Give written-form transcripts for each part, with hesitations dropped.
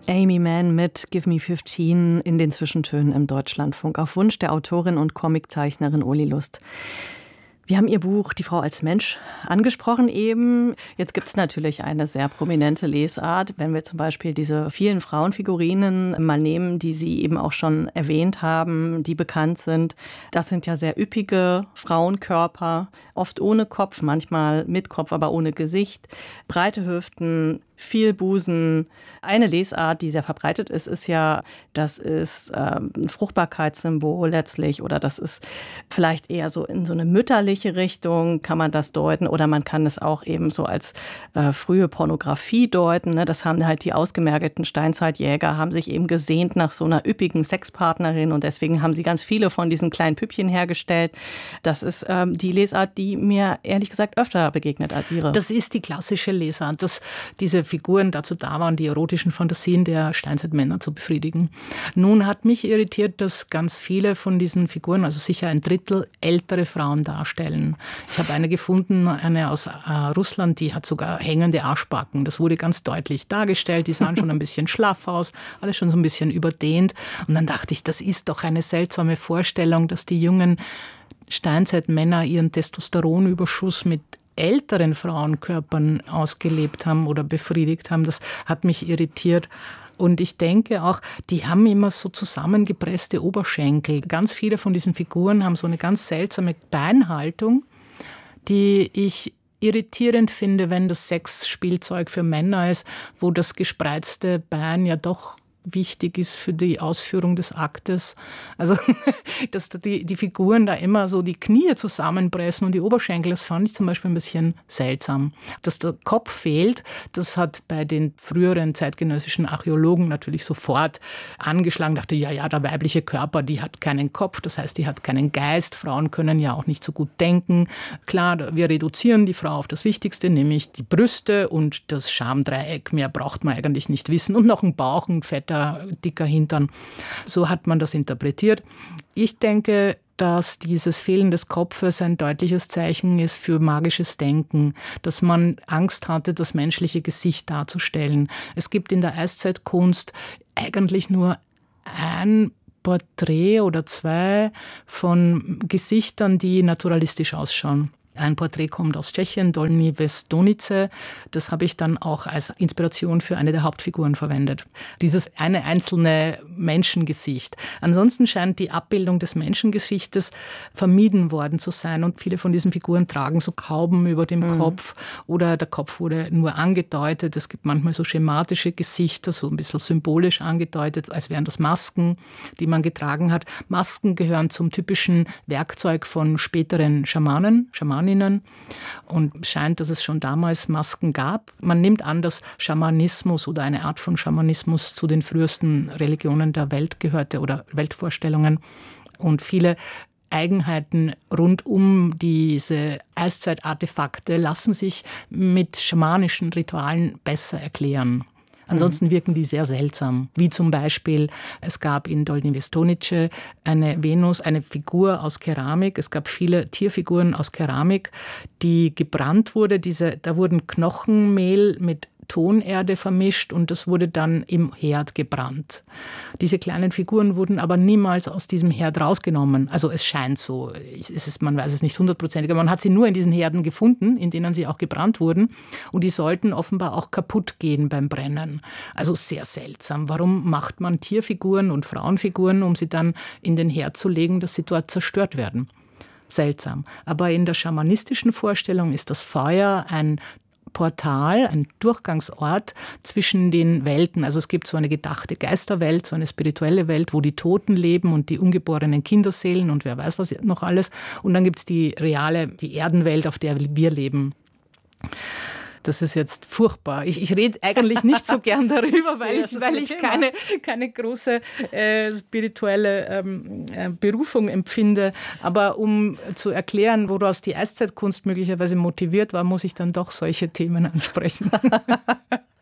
Aimee Mann mit Give Me 15 in den Zwischentönen im Deutschlandfunk auf Wunsch der Autorin und Comiczeichnerin Uli Lust. Wir haben Ihr Buch Die Frau als Mensch angesprochen eben. Jetzt gibt es natürlich eine sehr prominente Lesart. Wenn wir zum Beispiel diese vielen Frauenfigurinen mal nehmen, die Sie eben auch schon erwähnt haben, die bekannt sind. Das sind ja sehr üppige Frauenkörper, oft ohne Kopf, manchmal mit Kopf, aber ohne Gesicht. Breite Hüften, viel Busen. Eine Lesart, die sehr verbreitet ist, ist ja, das ist ein Fruchtbarkeitssymbol letztlich oder das ist vielleicht eher so in so eine mütterliche Richtung, kann man das deuten, oder man kann es auch eben so als frühe Pornografie deuten. Ne? Das haben halt die ausgemergelten Steinzeitjäger, haben sich eben gesehnt nach so einer üppigen Sexpartnerin und deswegen haben sie ganz viele von diesen kleinen Püppchen hergestellt. Das ist die Lesart, die mir ehrlich gesagt öfter begegnet als Ihre. Das ist die klassische Lesart, dass diese Figuren dazu da waren, die erotischen Fantasien der Steinzeitmänner zu befriedigen. Nun hat mich irritiert, dass ganz viele von diesen Figuren, also sicher ein Drittel, ältere Frauen darstellen. Ich habe eine gefunden, eine aus Russland, die hat sogar hängende Arschbacken. Das wurde ganz deutlich dargestellt. Die sahen schon ein bisschen schlaff aus, alles schon so ein bisschen überdehnt. Und dann dachte ich, das ist doch eine seltsame Vorstellung, dass die jungen Steinzeitmänner ihren Testosteronüberschuss mit älteren Frauenkörpern ausgelebt haben oder befriedigt haben. Das hat mich irritiert. Und ich denke auch, die haben immer so zusammengepresste Oberschenkel. Ganz viele von diesen Figuren haben so eine ganz seltsame Beinhaltung, die ich irritierend finde, wenn das Sexspielzeug für Männer ist, wo das gespreizte Bein ja doch wichtig ist für die Ausführung des Aktes. Also, dass die Figuren da immer so die Knie zusammenpressen und die Oberschenkel, das fand ich zum Beispiel ein bisschen seltsam. Dass der Kopf fehlt, das hat bei den früheren zeitgenössischen Archäologen natürlich sofort angeschlagen. Dachte, ja, der weibliche Körper, die hat keinen Kopf, das heißt, die hat keinen Geist. Frauen können ja auch nicht so gut denken. Klar, wir reduzieren die Frau auf das Wichtigste, nämlich die Brüste und das Schamdreieck. Mehr braucht man eigentlich nicht wissen. Und noch ein Bauch, ein fetter, dicker Hintern. So hat man das interpretiert. Ich denke, dass dieses Fehlen des Kopfes ein deutliches Zeichen ist für magisches Denken, dass man Angst hatte, das menschliche Gesicht darzustellen. Es gibt in der Eiszeitkunst eigentlich nur ein Porträt oder zwei von Gesichtern, die naturalistisch ausschauen. Ein Porträt kommt aus Tschechien, Dolní Věstonice. Das habe ich dann auch als Inspiration für eine der Hauptfiguren verwendet. Dieses eine einzelne Menschengesicht. Ansonsten scheint die Abbildung des Menschengesichtes vermieden worden zu sein. Und viele von diesen Figuren tragen so Hauben über dem Kopf oder der Kopf wurde nur angedeutet. Es gibt manchmal so schematische Gesichter, so ein bisschen symbolisch angedeutet, als wären das Masken, die man getragen hat. Masken gehören zum typischen Werkzeug von späteren Schamaninnen. Und scheint, dass es schon damals Masken gab. Man nimmt an, dass Schamanismus oder eine Art von Schamanismus zu den frühesten Religionen der Welt gehörte oder Weltvorstellungen. Und viele Eigenheiten rund um diese Eiszeitartefakte lassen sich mit schamanischen Ritualen besser erklären. Ansonsten wirken die sehr seltsam. Wie zum Beispiel, es gab in Dolní Věstonice eine Venus, eine Figur aus Keramik. Es gab viele Tierfiguren aus Keramik, die gebrannt wurde. Da wurden Knochenmehl mit Tonerde vermischt und das wurde dann im Herd gebrannt. Diese kleinen Figuren wurden aber niemals aus diesem Herd rausgenommen. Also es scheint so, man weiß es nicht hundertprozentig, aber man hat sie nur in diesen Herden gefunden, in denen sie auch gebrannt wurden und die sollten offenbar auch kaputt gehen beim Brennen. Also sehr seltsam. Warum macht man Tierfiguren und Frauenfiguren, um sie dann in den Herd zu legen, dass sie dort zerstört werden? Seltsam. Aber in der schamanistischen Vorstellung ist das Feuer ein Portal, ein Durchgangsort zwischen den Welten. Also es gibt so eine gedachte Geisterwelt, so eine spirituelle Welt, wo die Toten leben und die ungeborenen Kinderseelen und wer weiß was noch alles. Und dann gibt es die reale, die Erdenwelt, auf der wir leben. Das ist jetzt furchtbar. Ich rede eigentlich nicht so gern darüber, weil ich keine große spirituelle Berufung empfinde. Aber um zu erklären, woraus die Eiszeitkunst möglicherweise motiviert war, muss ich dann doch solche Themen ansprechen.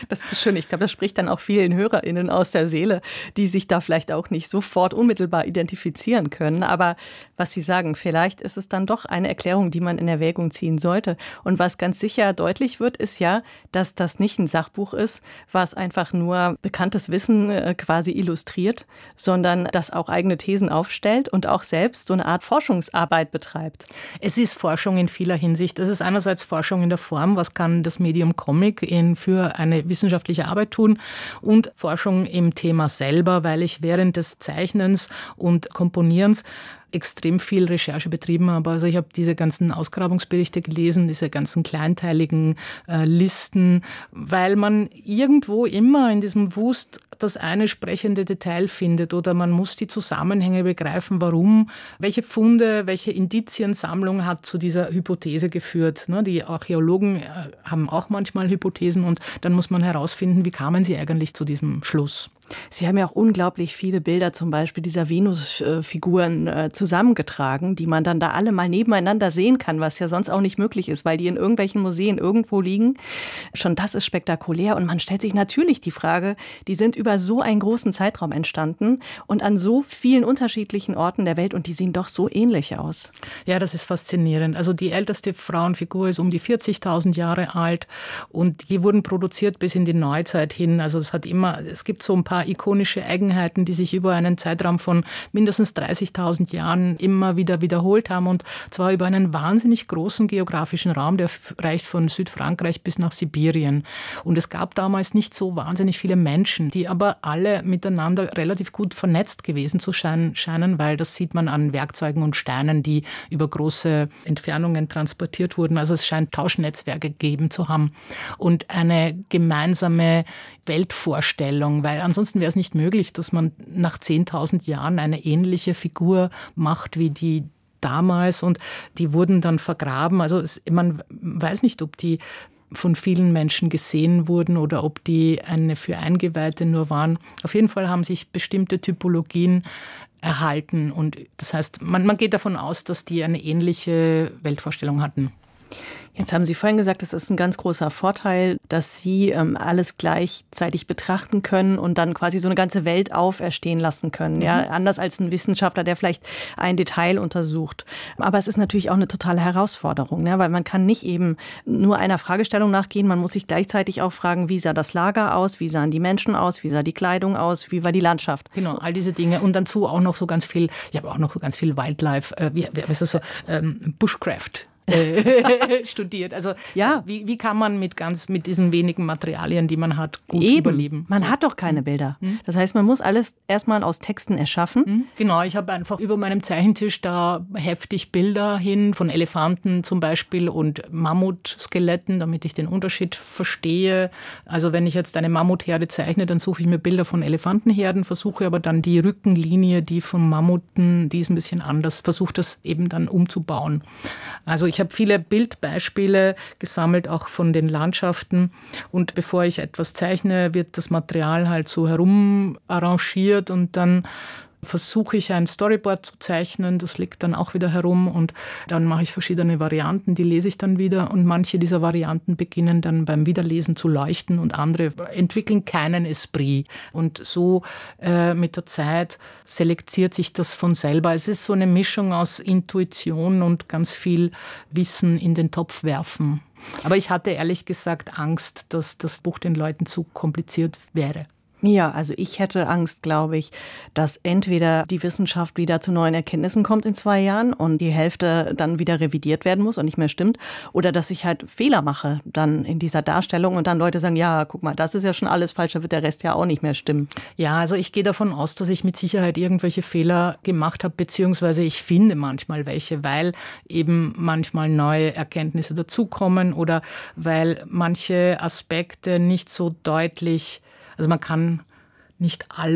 Das ist schön. Ich glaube, das spricht dann auch vielen HörerInnen aus der Seele, die sich da vielleicht auch nicht sofort unmittelbar identifizieren können. Aber was Sie sagen, vielleicht ist es dann doch eine Erklärung, die man in Erwägung ziehen sollte. Und was ganz sicher deutlich wird, ist ja, dass das nicht ein Sachbuch ist, was einfach nur bekanntes Wissen quasi illustriert, sondern das auch eigene Thesen aufstellt und auch selbst so eine Art Forschungsarbeit betreibt. Es ist Forschung in vieler Hinsicht. Es ist einerseits Forschung in der Form, was kann das Medium Comic für eine wissenschaftliche Arbeit tun, und Forschung im Thema selber, weil ich während des Zeichnens und Komponierens extrem viel Recherche betrieben habe. Also ich habe diese ganzen Ausgrabungsberichte gelesen, diese ganzen kleinteiligen Listen, weil man irgendwo immer in diesem Wust das eine sprechende Detail findet oder man muss die Zusammenhänge begreifen, warum, welche Funde, welche Indiziensammlung hat zu dieser Hypothese geführt. Die Archäologen haben auch manchmal Hypothesen und dann muss man herausfinden, wie kamen sie eigentlich zu diesem Schluss. Sie haben ja auch unglaublich viele Bilder, zum Beispiel dieser Venus-Figuren zusammengetragen, die man dann da alle mal nebeneinander sehen kann, was ja sonst auch nicht möglich ist, weil die in irgendwelchen Museen irgendwo liegen. Schon das ist spektakulär und man stellt sich natürlich die Frage, die sind über so einen großen Zeitraum entstanden und an so vielen unterschiedlichen Orten der Welt und die sehen doch so ähnlich aus. Ja, das ist faszinierend. Also die älteste Frauenfigur ist um die 40.000 Jahre alt und die wurden produziert bis in die Neuzeit hin. Also es gibt so ein paar ikonische Eigenheiten, die sich über einen Zeitraum von mindestens 30.000 Jahren immer wieder wiederholt haben und zwar über einen wahnsinnig großen geografischen Raum, der reicht von Südfrankreich bis nach Sibirien. Und es gab damals nicht so wahnsinnig viele Menschen, die aber alle miteinander relativ gut vernetzt gewesen zu scheinen, weil das sieht man an Werkzeugen und Steinen, die über große Entfernungen transportiert wurden. Also es scheint Tauschnetzwerke gegeben zu haben und eine gemeinsame Weltvorstellung, weil ansonsten wäre es nicht möglich, dass man nach 10.000 Jahren eine ähnliche Figur macht wie die damals und die wurden dann vergraben. Also man weiß nicht, ob die von vielen Menschen gesehen wurden oder ob die für Eingeweihte nur waren. Auf jeden Fall haben sich bestimmte Typologien erhalten und das heißt, man geht davon aus, dass die eine ähnliche Weltvorstellung hatten. Jetzt haben Sie vorhin gesagt, es ist ein ganz großer Vorteil, dass Sie alles gleichzeitig betrachten können und dann quasi so eine ganze Welt auferstehen lassen können. Ja, anders als ein Wissenschaftler, der vielleicht ein Detail untersucht. Aber es ist natürlich auch eine totale Herausforderung, ne? Weil man kann nicht eben nur einer Fragestellung nachgehen. Man muss sich gleichzeitig auch fragen, wie sah das Lager aus, wie sahen die Menschen aus, wie sah die Kleidung aus, wie war die Landschaft. Genau, all diese Dinge. Und dazu auch noch so ganz viel, ich habe auch noch so ganz viel Wildlife, Bushcraft studiert. Also ja, wie kann man mit diesen wenigen Materialien, die man hat, gut überleben? Man hat doch keine Bilder. Das heißt, man muss alles erstmal aus Texten erschaffen. Genau, ich habe einfach über meinem Zeichentisch da heftig Bilder hin von Elefanten zum Beispiel und Mammutskeletten, damit ich den Unterschied verstehe. Also wenn ich jetzt eine Mammutherde zeichne, dann suche ich mir Bilder von Elefantenherden, versuche aber dann die Rückenlinie, die von Mammuten, die ist ein bisschen anders, versuche das eben dann umzubauen. Also ich habe viele Bildbeispiele gesammelt, auch von den Landschaften. Und bevor ich etwas zeichne, wird das Material halt so herum arrangiert und dann versuche ich ein Storyboard zu zeichnen, das liegt dann auch wieder herum und dann mache ich verschiedene Varianten, die lese ich dann wieder und manche dieser Varianten beginnen dann beim Wiederlesen zu leuchten und andere entwickeln keinen Esprit und so mit der Zeit selektiert sich das von selber. Es ist so eine Mischung aus Intuition und ganz viel Wissen in den Topf werfen. Aber ich hatte ehrlich gesagt Angst, dass das Buch den Leuten zu kompliziert wäre. Ja, also ich hätte Angst, glaube ich, dass entweder die Wissenschaft wieder zu neuen Erkenntnissen kommt in 2 Jahren und die Hälfte dann wieder revidiert werden muss und nicht mehr stimmt, oder dass ich halt Fehler mache dann in dieser Darstellung und dann Leute sagen, ja, guck mal, das ist ja schon alles falsch, da wird der Rest ja auch nicht mehr stimmen. Ja, also ich gehe davon aus, dass ich mit Sicherheit irgendwelche Fehler gemacht habe, beziehungsweise ich finde manchmal welche, weil eben manchmal neue Erkenntnisse dazukommen oder weil manche Aspekte nicht so deutlich. Also man kann nicht alles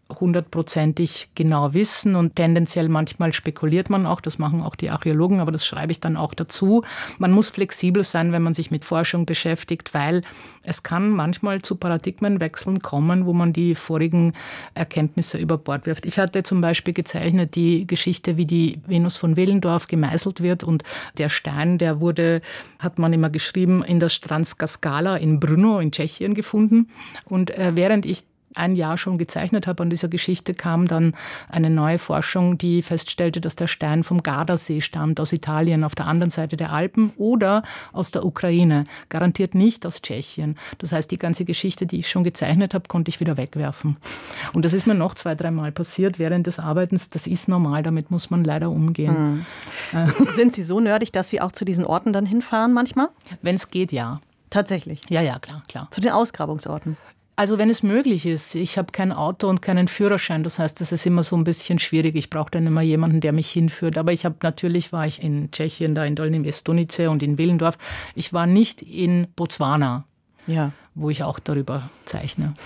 hundertprozentig genau wissen und tendenziell manchmal spekuliert man auch, das machen auch die Archäologen, aber das schreibe ich dann auch dazu. Man muss flexibel sein, wenn man sich mit Forschung beschäftigt, weil es kann manchmal zu Paradigmenwechseln kommen, wo man die vorigen Erkenntnisse über Bord wirft. Ich hatte zum Beispiel gezeichnet die Geschichte, wie die Venus von Willendorf gemeißelt wird und der Stein, der wurde, hat man immer geschrieben, in der Stranska Skala in Brno in Tschechien gefunden und während ich ein Jahr schon gezeichnet habe an dieser Geschichte, kam dann eine neue Forschung, die feststellte, dass der Stein vom Gardasee stammt, aus Italien, auf der anderen Seite der Alpen oder aus der Ukraine, garantiert nicht aus Tschechien. Das heißt, die ganze Geschichte, die ich schon gezeichnet habe, konnte ich wieder wegwerfen. Und das ist mir noch 2-3 Mal passiert während des Arbeitens. Das ist normal, damit muss man leider umgehen. Sind Sie so nerdig, dass Sie auch zu diesen Orten dann hinfahren manchmal? Wenn es geht, ja. Tatsächlich? Ja, klar. Zu den Ausgrabungsorten? Also wenn es möglich ist. Ich habe kein Auto und keinen Führerschein. Das heißt, das ist immer so ein bisschen schwierig. Ich brauche dann immer jemanden, der mich hinführt. Aber natürlich war ich in Tschechien, da in Dolní Stuhnice und in Willendorf. Ich war nicht in Botswana, wo ich auch darüber zeichne.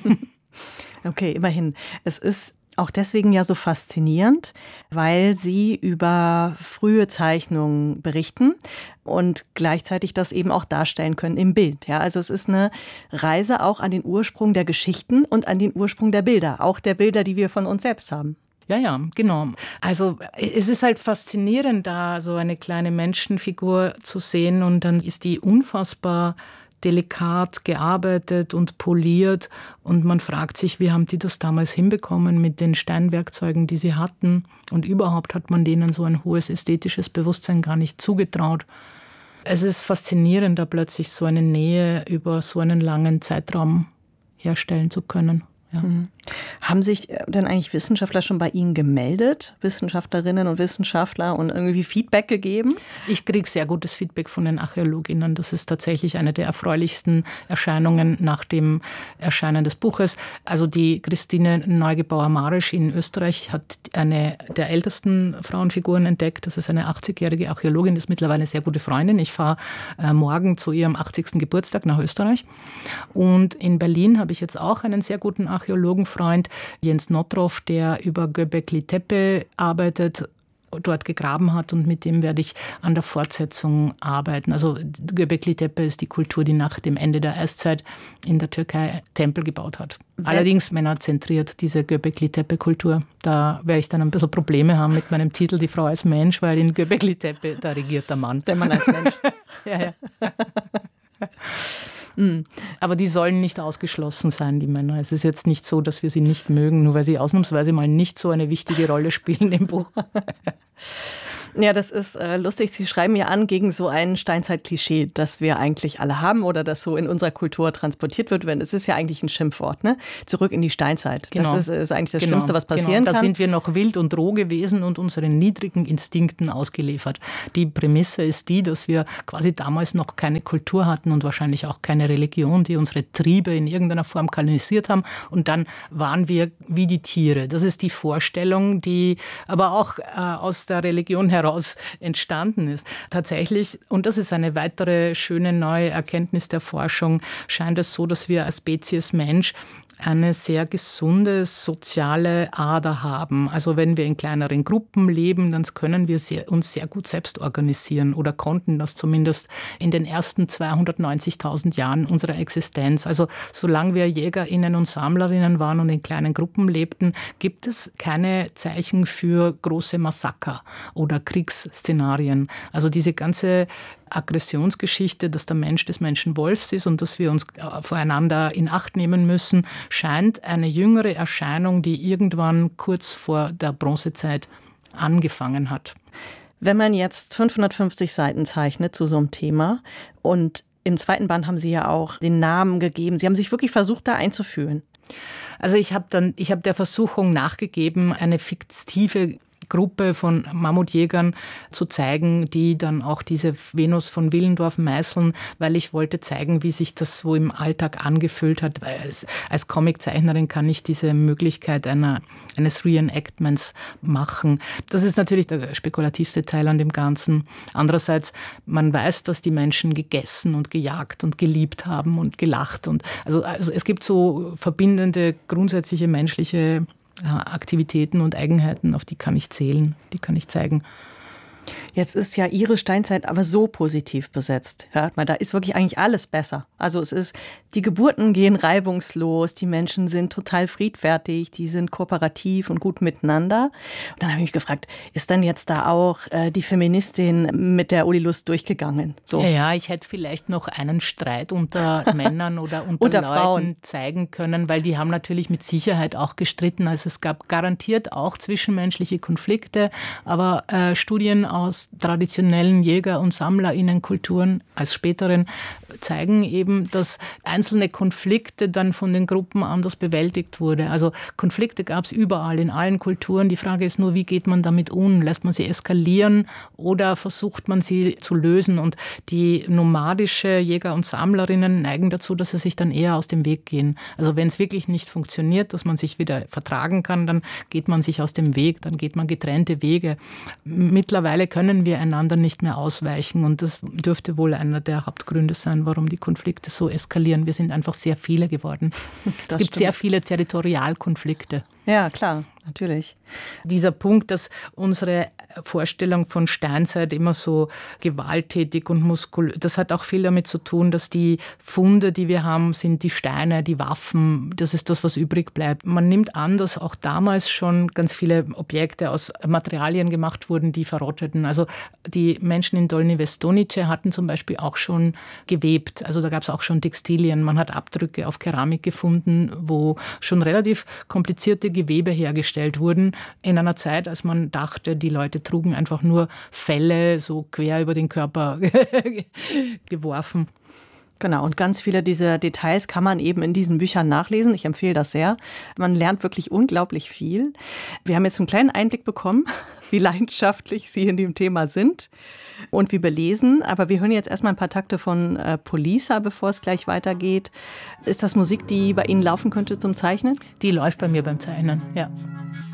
Okay, immerhin. Es ist auch deswegen ja so faszinierend, weil Sie über frühe Zeichnungen berichten und gleichzeitig das eben auch darstellen können im Bild. Ja, also es ist eine Reise auch an den Ursprung der Geschichten und an den Ursprung der Bilder, auch der Bilder, die wir von uns selbst haben. Ja, genau. Also es ist halt faszinierend, da so eine kleine Menschenfigur zu sehen und dann ist die unfassbar delikat gearbeitet und poliert und man fragt sich, wie haben die das damals hinbekommen mit den Steinwerkzeugen, die sie hatten und überhaupt hat man denen so ein hohes ästhetisches Bewusstsein gar nicht zugetraut. Es ist faszinierend, da plötzlich so eine Nähe über so einen langen Zeitraum herstellen zu können. Ja. Haben sich denn eigentlich Wissenschaftler schon bei Ihnen gemeldet? Wissenschaftlerinnen und Wissenschaftler und irgendwie Feedback gegeben? Ich kriege sehr gutes Feedback von den Archäologinnen. Das ist tatsächlich eine der erfreulichsten Erscheinungen nach dem Erscheinen des Buches. Also die Christine Neugebauer-Marisch in Österreich hat eine der ältesten Frauenfiguren entdeckt. Das ist eine 80-jährige Archäologin, ist mittlerweile eine sehr gute Freundin. Ich fahre morgen zu ihrem 80. Geburtstag nach Österreich. Und in Berlin habe ich jetzt auch einen sehr guten Archäologenfreund, Jens Nottroff, der über Göbekli Tepe arbeitet, dort gegraben hat und mit dem werde ich an der Fortsetzung arbeiten. Also Göbekli Tepe ist die Kultur, die nach dem Ende der Eiszeit in der Türkei Tempel gebaut hat. Allerdings männerzentriert, diese Göbekli Tepe-Kultur. Da werde ich dann ein bisschen Probleme haben mit meinem Titel Die Frau als Mensch, weil in Göbekli Tepe, da regiert der Mann. Der Mann als Mensch. Ja. Aber die sollen nicht ausgeschlossen sein, die Männer. Es ist jetzt nicht so, dass wir sie nicht mögen, nur weil sie ausnahmsweise mal nicht so eine wichtige Rolle spielen im Buch. Ja, das ist lustig. Sie schreiben ja an gegen so ein Steinzeit-Klischee, das wir eigentlich alle haben oder das so in unserer Kultur transportiert wird. Es ist ja eigentlich ein Schimpfwort, ne? Zurück in die Steinzeit. Genau. Das ist eigentlich das Schlimmste, was passieren kann. Da sind wir noch wild und roh gewesen und unseren niedrigen Instinkten ausgeliefert. Die Prämisse ist die, dass wir quasi damals noch keine Kultur hatten und wahrscheinlich auch keine Religion, die unsere Triebe in irgendeiner Form kanalisiert haben. Und dann waren wir wie die Tiere. Das ist die Vorstellung, die aber auch aus der Religion heraus entstanden ist. Tatsächlich, und das ist eine weitere schöne neue Erkenntnis der Forschung, scheint es so, dass wir als Spezies Mensch eine sehr gesunde soziale Ader haben. Also wenn wir in kleineren Gruppen leben, dann können wir uns sehr gut selbst organisieren oder konnten das zumindest in den ersten 290.000 Jahren unserer Existenz. Also solange wir JägerInnen und Sammlerinnen waren und in kleinen Gruppen lebten, gibt es keine Zeichen für große Massaker oder Kriegsszenarien. Also diese ganze Aggressionsgeschichte, dass der Mensch des Menschen Wolfs ist und dass wir uns voreinander in Acht nehmen müssen, scheint eine jüngere Erscheinung, die irgendwann kurz vor der Bronzezeit angefangen hat. Wenn man jetzt 550 Seiten zeichnet zu so einem Thema und im zweiten Band haben Sie ja auch den Namen gegeben, Sie haben sich wirklich versucht, da einzufühlen. Also ich habe der Versuchung nachgegeben, eine fiktive Gruppe von Mammutjägern zu zeigen, die dann auch diese Venus von Willendorf meißeln, weil ich wollte zeigen, wie sich das so im Alltag angefühlt hat. Weil als Comiczeichnerin kann ich diese Möglichkeit eines Reenactments machen. Das ist natürlich der spekulativste Teil an dem Ganzen. Andererseits, man weiß, dass die Menschen gegessen und gejagt und geliebt haben und gelacht. Und also es gibt so verbindende, grundsätzliche menschliche Aktivitäten und Eigenheiten, auf die kann ich zählen, die kann ich zeigen. Jetzt ist ja Ihre Steinzeit aber so positiv besetzt. Ja, da ist wirklich eigentlich alles besser. Also die Geburten gehen reibungslos, die Menschen sind total friedfertig, die sind kooperativ und gut miteinander. Und dann habe ich mich gefragt, ist dann jetzt da auch die Feministin mit der Uli Lust durchgegangen? So. Ja, ich hätte vielleicht noch einen Streit unter Männern oder unter Leuten Frauen zeigen können, weil die haben natürlich mit Sicherheit auch gestritten. Also es gab garantiert auch zwischenmenschliche Konflikte, aber Studien aus traditionellen Jäger- und SammlerInnen-Kulturen als späteren zeigen eben, dass einzelne Konflikte dann von den Gruppen anders bewältigt wurde. Also Konflikte gab es überall, in allen Kulturen. Die Frage ist nur, wie geht man damit um? Lässt man sie eskalieren oder versucht man sie zu lösen? Und die nomadische Jäger und Sammlerinnen neigen dazu, dass sie sich dann eher aus dem Weg gehen. Also wenn es wirklich nicht funktioniert, dass man sich wieder vertragen kann, dann geht man sich aus dem Weg, dann geht man getrennte Wege. Mittlerweile können wir einander nicht mehr ausweichen und das dürfte wohl einer der Hauptgründe sein, warum die Konflikte so eskalieren. Wir sind einfach sehr viele geworden. Es gibt sehr viele Territorialkonflikte. Ja, klar, natürlich. Dieser Punkt, dass unsere Vorstellung von Steinzeit immer so gewalttätig und muskulös, das hat auch viel damit zu tun, dass die Funde, die wir haben, sind die Steine, die Waffen, das ist das, was übrig bleibt. Man nimmt an, dass auch damals schon ganz viele Objekte aus Materialien gemacht wurden, die verrotteten. Also die Menschen in Dolní Věstonice hatten zum Beispiel auch schon gewebt, also da gab es auch schon Textilien. Man hat Abdrücke auf Keramik gefunden, wo schon relativ komplizierte Gewebe hergestellt wurden, in einer Zeit, als man dachte, die Leute trugen einfach nur Felle so quer über den Körper geworfen. Genau, und ganz viele dieser Details kann man eben in diesen Büchern nachlesen. Ich empfehle das sehr. Man lernt wirklich unglaublich viel. Wir haben jetzt einen kleinen Einblick bekommen, wie leidenschaftlich Sie in dem Thema sind und wie belesen. Aber wir hören jetzt erstmal ein paar Takte von Polisa, bevor es gleich weitergeht. Ist das Musik, die bei Ihnen laufen könnte zum Zeichnen? Die läuft bei mir beim Zeichnen, ja.